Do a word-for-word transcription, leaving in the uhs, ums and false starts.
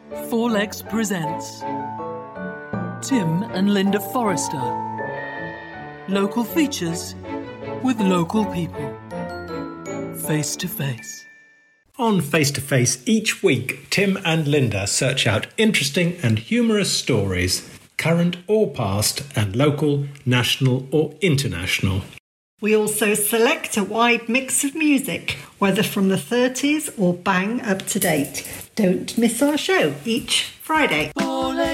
Four Legs presents Tim and Linda Forrester. Local features with local people. Face to face. On Face to Face each week, Tim and Linda search out interesting and humorous stories, current or past, and local, national or international. We also select a wide mix of music, whether from the thirties or bang up to date. Don't miss our show each Friday.